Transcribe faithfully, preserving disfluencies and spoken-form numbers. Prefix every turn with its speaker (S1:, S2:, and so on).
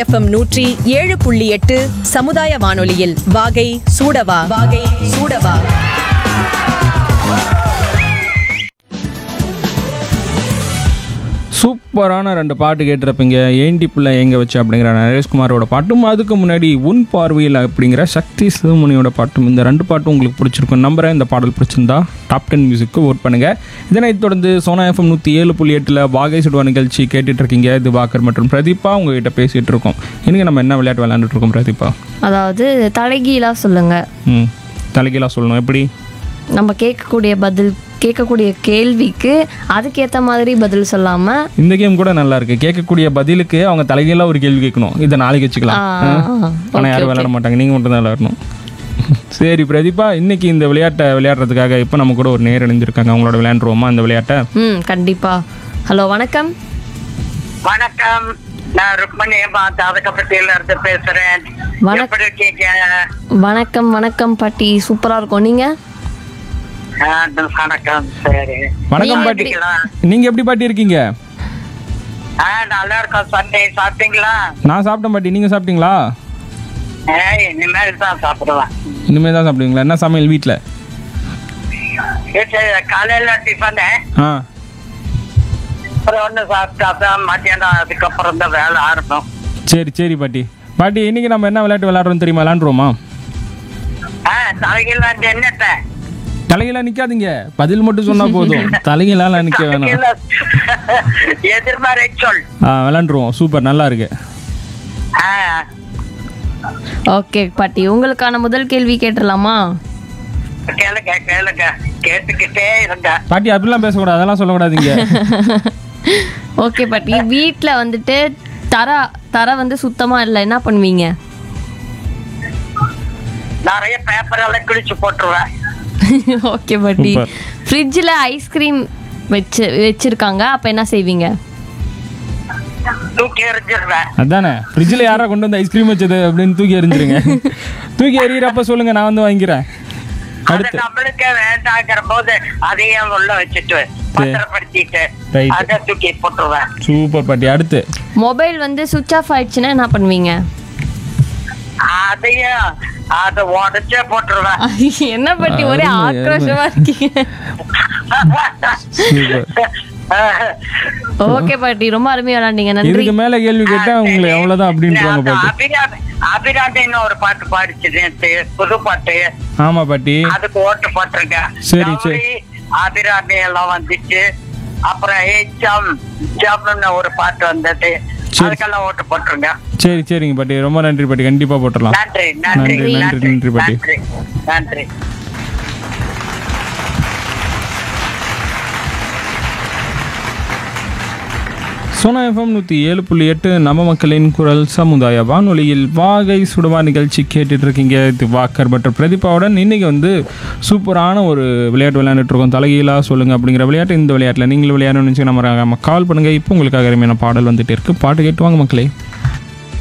S1: FM நூற்றி ஏழு புள்ளி எட்டு சமுதாய வானொலியில் வாகை சூடவா வாகை சூடவா.
S2: சூப்பரான ரெண்டு பாட்டு கேட்டிருப்பீங்க. ஏண்டி பிள்ளை எங்கே வச்சு அப்படிங்கிற நரேஷ்குமாரோட பாட்டும், அதுக்கு முன்னாடி உன் பார்வையில் அப்படிங்கிற சக்தி சிவமுனியோட பாட்டும். இந்த ரெண்டு பாட்டும் உங்களுக்கு பிடிச்சிருக்கும் நம்புறேன். இந்த பாடல் பிடிச்சிருந்தா டாப் டென் மியூசிக்கு ஓட் பண்ணுங்கள். இதனைத் தொடர்ந்து சோனா எஃப்எம் நூற்றி ஏழு புள்ளி எட்டில் வாகை சுடுவா நிகழ்ச்சி கேட்டுட்டு இருக்கீங்க. இது வாக்கர் மற்றும் பிரதீபா உங்ககிட்ட பேசிகிட்டு இருக்கோம். இன்றைக்கி நம்ம என்ன விளையாட்டு விளையாண்டுட்டு இருக்கோம் பிரதீபா?
S3: அதாவது தலைகீழாக சொல்லுங்கள்.
S2: ம் தலைகீழாக சொல்லணும். எப்படி?
S3: நம்ம கேட்கக்கூடிய பதில் கேட்கக்கூடிய கேள்விக்கு அதுக்கேற்ற மாதிரி பதில் சொல்லாமல்.
S2: இந்த கேம் கூட நல்லா இருக்கு. கேட்கக்கூடிய பதிலுக்கு அவங்க தலைகீழாக ஒரு கேள்வி கேட்கணும். இதை நாளைக்கு வச்சுக்கலாம். ஆனால் யாரும் விளையாட மாட்டாங்க, நீங்கள் மட்டும் தான் விளையாடணும். சரி பிரதீபா, இன்னைக்கு இந்த விளையாட்டை விளையாடுறதுக்காக இப்போ நம்ம கூட ஒரு நேர் இணைஞ்சிருக்காங்க. அவங்களோட விளையாண்டுருவோமா இந்த விளையாட்டை?
S3: ம் கண்டிப்பா. ஹலோ வணக்கம்.
S4: வணக்கம், நான் ருக்மணி தாதகப்பட்டியில இருந்து பேசுறேன்.
S3: வணக்கம் வணக்கம் பாட்டி, சூப்பரா இருக்கும். நீங்க?
S4: வணக்கம். சரி,
S2: வணக்கம் பாட்டி. நீங்க எப்படி பாட்டி இருக்கீங்க?
S4: நல்லா இருக்கோம். சண்டே சாப்பிட்டீங்களா?
S2: நான் சாப்பிட்டேன் பாட்டி. நீங்க சாப்பிட்டீங்களா?
S4: இனிமேல் தான் சாப்பிடுவேன்.
S2: இனிமேல் தான் சாப்பிடுவீங்களா? என்ன சமையல் வீட்டில்?
S4: காலையில டிஃபனு,
S2: ஆ
S4: அப்புறம் ஒன்று சாப்பிட்டா தான் மத்தியானம், அதுக்கப்புறம் தான் வேலை ஆரம்பம்.
S2: சரி சரி பாட்டி. பாட்டி இன்னைக்கு நம்ம என்ன விளையாட்டு விளையாடுறோம் தெரியுமா? விளையாண்டுருவோமா?
S4: ஆ தலைகீழ என்னட்ட
S2: தலைகீழா நிக்காதீங்க, பதில் மட்டும் சொன்னா போதும். தலைகீழாலாம் நிக்க வேணாம்.
S4: எதிர்மறை சொல்.
S2: ஆ விளையாண்டுருவோம். சூப்பர், நல்லா இருக்கு.
S3: ஓகே பாட்டி, உங்களுக்கான முதல் கேள்வி கேட்டுடலாமா?
S4: கேளுங்க கேளுங்க, கேட்டுக்கிட்டே இருங்க.
S2: பாட்டி அப்படிலாம் பேசக்கூடாது, அதெல்லாம் சொல்லக்கூடாதுங்க.
S3: ஓகே பாட்டி, வீட்டில் வந்துட்டு தர தர வந்து சுத்தமா இல்லை, என்ன பண்ணுவீங்க?
S4: நிறைய பேப்பர் எல்லாம் கிழிச்சு போட்டுருவேன்.
S3: ஓகே பாட்டி. ஃப்ரிட்ஜில் ஐஸ்கிரீம் வச்சு வச்சிருக்காங்க, அப்போ என்ன செய்வீங்க?
S4: தூக்கி எறிஞ்சிருவேன்.
S2: அதானே, ஃப்ரிட்ஜில் யாரா கொண்டு வந்து ஐஸ்கிரீம் வச்சது அப்படின்னு தூக்கி எறிஞ்சிருங்க. தூக்கி எறிகிறப்ப சொல்லுங்க, நான் வந்து வாங்கிக்கிறேன்.
S4: அது நம்மளுக்கே வேண்டாங்கிற போது அதையும் உள்ள வச்சுட்டு பத்திரப்படுத்திட்டு அதை தூக்கி போட்டுருவேன்.
S2: சூப்பர் பாட்டி. அடுத்து,
S3: மொபைல் வந்து சுவிட்ச் ஆஃப் ஆயிடுச்சுன்னா என்ன பண்ணுவீங்க?
S4: அதையும் அதை உடச்சே போட்டுருவேன்.
S3: என்ன பாட்டி ஒரே ஆக்ரோஷமா இருக்கீங்க. ஓகே பாட்டி, ரொம்ப அருமையா விளையாண்டீங்க, நன்றி.
S2: இதுக்கு மேல கேள்வி கேட்டா உங்களுக்கு அவ்வளவுதான் அப்படின்றாங்க பாட்டி.
S4: அபிராமின்னு ஒரு பாட்டு பாடிச்சு, புது பாட்டு.
S2: ஆமா பாட்டி,
S4: அதுக்கு ஓட்டு போட்டிருங்க.
S2: சரி சரி.
S4: அபிராமி எல்லாம் வந்துச்சு. அப்புறம் ஏச்சம் ஜம்னு ஒரு பாட்டு வந்தது, அதுக்கெல்லாம் ஓட்டு போட்டுருங்க.
S2: சரி சரிங்க பாட்டி, ரொம்ப நன்றி பாட்டி. கண்டிப்பா போட்டுடலாம்.
S4: நன்றி நன்றி
S2: நன்றி நன்றி பாட்டி.
S4: நன்றி.
S2: சோனா எஃப்எம் நூற்றி ஏழு புள்ளி எட்டு நம்ம மக்களின் குரல் சமுதாய வானொலியில் வாகை சுடுவா நிகழ்ச்சி கேட்டுட்டு இருக்கீங்க. இது வாக்கர் மற்றும் பிரதீபாவுடன். இன்றைக்கி வந்து சூப்பரான ஒரு விளையாட்டு விளையாண்டுட்டு இருக்கோம். தலைகீழாக சொல்லுங்கள் அப்படிங்கிற விளையாட்டு. இந்த விளையாட்டில் நீங்கள் விளையாடணும்னு நினச்சி நம்ம நம்ம கால் பண்ணுங்கள். இப்போ உங்களுக்காக அருமையான பாடல் வந்துட்டு இருக்குது. பாட்டு கேட்டு வாங்க மக்களே.